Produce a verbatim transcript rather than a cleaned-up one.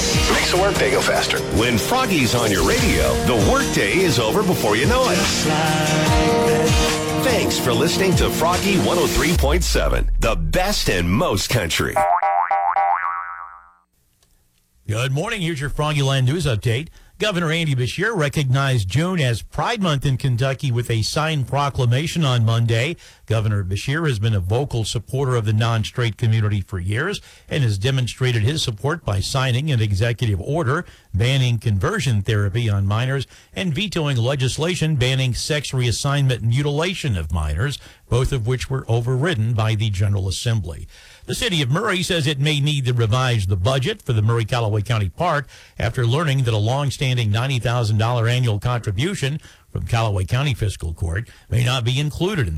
Makes the workday go faster. When Froggy's on your radio, the workday is over before you know it. Thanks for listening to Froggy one oh three point seven, the best and most country. Good morning. Here's your Froggyland News Update. Governor Andy Beshear recognized June as Pride Month in Kentucky with a signed proclamation on Monday. Governor Beshear has been a vocal supporter of the non-straight community for years and has demonstrated his support by signing an executive order banning conversion therapy on minors and vetoing legislation banning sex reassignment and mutilation of minors, both of which were overridden by the General Assembly. The city of Murray says it may need to revise the budget for the Murray-Callaway County Park after learning that a long-standing ninety thousand dollars annual contribution from Callaway County Fiscal Court may not be included in